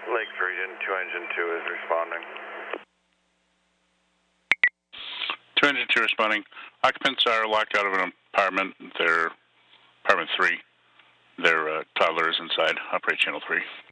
Lake Region, 2 Engine 2 is responding. 2 Engine 2 responding. Occupants are locked out of an apartment. They're apartment 3. Their toddler is inside. Operate channel 3.